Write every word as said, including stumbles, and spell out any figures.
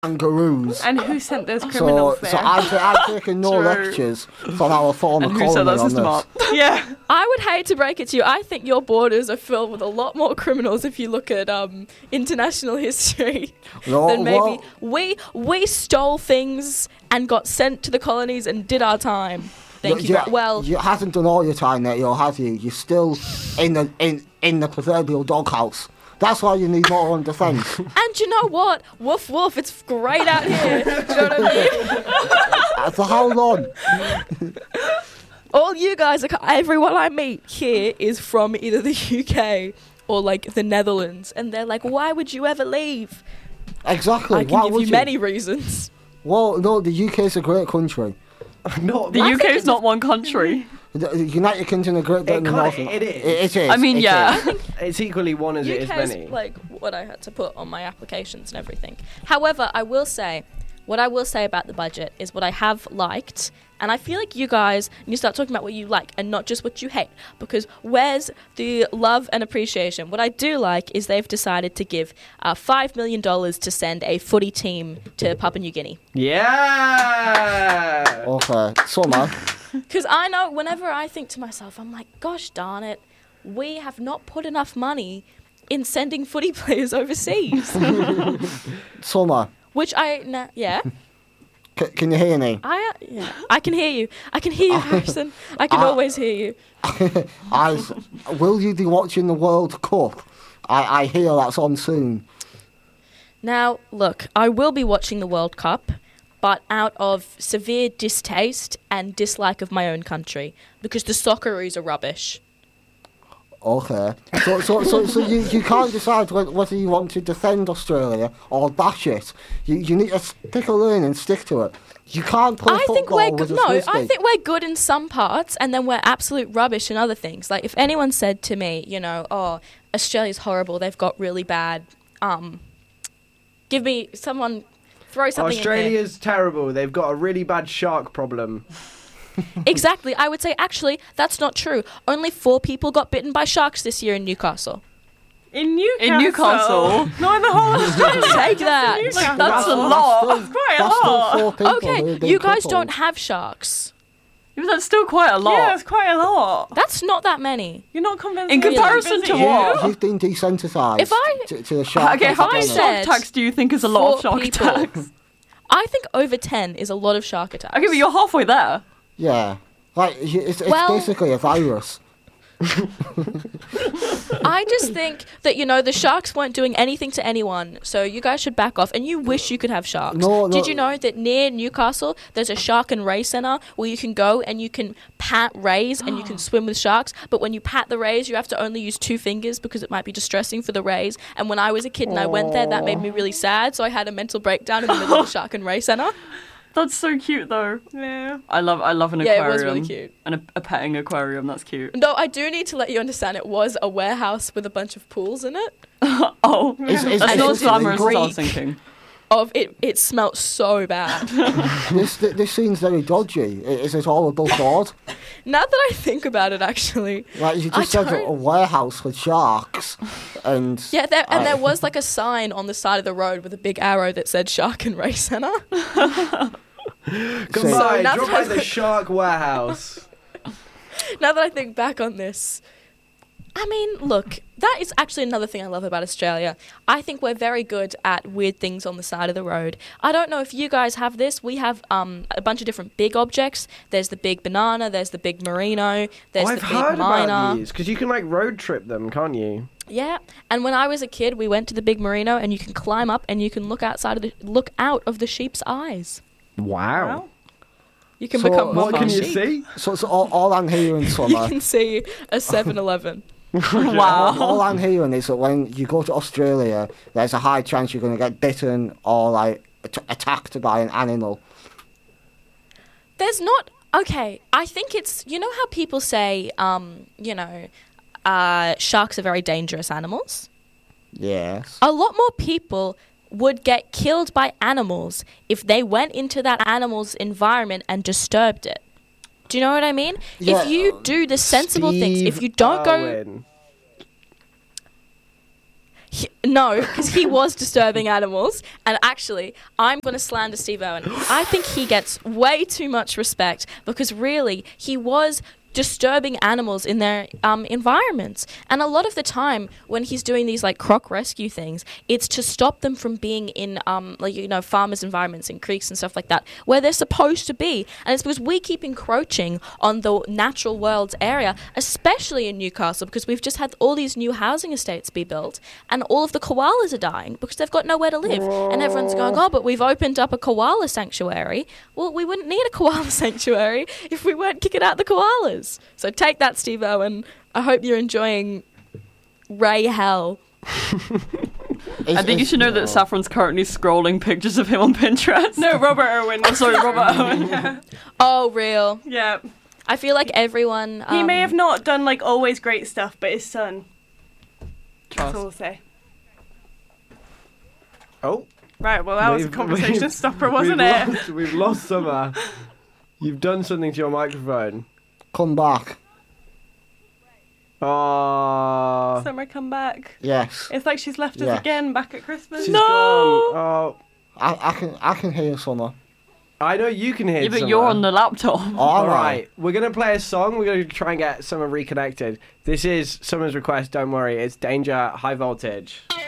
kangaroos. And who sent those criminals So, there? so I've, I've taken no True. lectures from our former And who colony set that on system this. up? yeah. I would hate to break it to you. I think your borders are filled with a lot more criminals if you look at um, international history. No, Then maybe well, we we stole things and got sent to the colonies and did our time. Thank you. you, very- well, you haven't done all your time there, you have you? You're still in the in in the proverbial doghouse. That's why you need more on defence. and you know what? Woof woof. It's great out here. Do you know what I mean? Uh, For how long? All you guys are. co- Everyone I meet here is from either the U K or like the Netherlands, and they're like, "Why would you ever leave?" Exactly. I can Why give would you, you? many reasons. Well, no, the U K is a great country. Not The I U think K is it's- not one country. The the United Kingdom and Great Britain It and kinda- Northern. it is. It, it is. I mean, it yeah. is. It's equally one as it is U K's many. like what I had to put on my applications and everything. However, I will say, what I will say about the budget is what I have liked, and I feel like you guys need to start talking about what you like and not just what you hate, because where's the love and appreciation? What I do like is they've decided to give uh, five million dollars to send a footy team to Papua New Guinea. Yeah. Okay, summer. Because I know whenever I think to myself, I'm like, gosh darn it, we have not put enough money in sending footy players overseas. Summer. Which I, na- yeah, C- can you hear me? I, uh, yeah, I can hear you. I can hear you, Harrison. I can I- always hear you. I, will you be watching the World Cup? I, I hear that's on soon. Now, look, I will be watching the World Cup, but out of severe distaste and dislike of my own country, because the Socceroos are rubbish. Okay. So, so, so, so you, you can't decide whe- whether you want to defend Australia or bash it. You, you need to stick a lane and stick to it. You can't play I football think we're with good. a No, frisbee. I think we're good in some parts, and then we're absolute rubbish in other things. Like if anyone said to me, you know, oh, Australia's horrible, they've got really bad. Um, give me someone, throw something. in there. Australia's terrible. They've got a really bad shark problem. Exactly. I would say actually that's not true. Only four people got bitten by sharks this year in Newcastle. In Newcastle. In Newcastle. Not in the whole of Australia. Take that. Newcastle. That's a That's lot. still- That's quite a that's still lot. four people who Okay, have been you guys crippled. don't have sharks. Yeah, but that's still quite a lot. Yeah, it's quite a lot. That's not that many. You're not convinced. In me to comparison visit to you? what? You've been desensitised If I- to, to the shark. Okay, how many I shark said attacks do you think is a lot of four shark people. attacks? I think over ten is a lot of shark attacks. Okay, but you're halfway there. Yeah. Like, y- it's, it's Well- basically a virus. I just think that, you know, the sharks weren't doing anything to anyone, so you guys should back off. And you wish you could have sharks. No, no. Did you know that near Newcastle there's a shark and ray centre where you can go and you can pat rays and you can swim with sharks, but when you pat the rays you have to only use two fingers because it might be distressing for the rays. And when I was a kid and I went there, that made me really sad, so I had a mental breakdown in the middle of the shark and ray centre. That's so cute, though. Yeah. I love, I love an Yeah, it aquarium. was really cute. And a, a petting aquarium. That's cute. No, I do need to let you understand it was a warehouse with a bunch of pools in it. Oh, Is, is, that's is not this as glamorous as I illegal? was thinking. Of it, it smelt so bad. This, this seems very dodgy. I- Is it all above board? Now that I think about it, actually, Like, you I just said a don't- a warehouse with sharks, and... yeah, there, and I- there was like a sign on the side of the road with a big arrow that said Shark and Ray Centre. Come So- by, now drop that by I- the shark warehouse. Now that I think back on this, I mean, look, that is actually another thing I love about Australia. I think we're very good at weird things on the side of the road. I don't know if you guys have this. We have um, a bunch of different big objects. There's the big banana, there's the big merino, there's I've the heard big minor. about these because you can like road trip them, can't you? Yeah, and when I was a kid, we went to the big merino, and you can climb up and you can look outside of the look out of the sheep's eyes. Wow. Well, You can So become what What one can of you the sheep. see? So, so all, all I'm hearing, You Summer, can see a seven eleven. all, Wow. all I'm hearing is that when you go to Australia, there's a high chance you're going to get bitten or, like, at- attacked by an animal. There's not. Okay, I think it's. You know how people say, um, you know, uh, sharks are very dangerous animals? Yes. A lot more people would get killed by animals if they went into that animal's environment and disturbed it. Do you know what I mean? Yeah, If you do the sensible things, if Steve you don't go. Irwin. He, no, because he was disturbing animals. And actually, I'm going to slander Steve Irwin. I think he gets way too much respect because really, he was disturbing animals in their um, environments. And a lot of the time when he's doing these like croc rescue things, it's to stop them from being in um, like, you know, farmers' environments in creeks and stuff like that where they're supposed to be. And it's because we keep encroaching on the natural world's area, especially in Newcastle, because we've just had all these new housing estates be built and all of the koalas are dying because they've got nowhere to live. And everyone's going, oh, but we've opened up a koala sanctuary. Well, we wouldn't need a koala sanctuary if we weren't kicking out the koalas. So take that, Steve Irwin. I hope you're enjoying Ray Hell. I think you should know that Saffron's currently scrolling pictures of him on Pinterest. No, Robert Irwin. I'm sorry, Robert Owen. Yeah. Oh, real. Yeah. I feel like everyone... Um, He may have not done like always great stuff, but his son. That's all I'll Trust. say. Oh. Right, well, that was a We've- conversation we've- stopper, wasn't we've it? Lost, we've lost Summer. You've done something to your microphone. Come back. Oh. Summer, come back. Yes. It's like she's left us Yes. again back at Christmas. She's gone. Oh. I, I can I can hear Summer. I know you can hear Yeah, but Summer. you're on the laptop. All All right. right, we're gonna play a song. We're gonna try and get Summer reconnected. This is Summer's request. Don't worry, it's Danger High Voltage.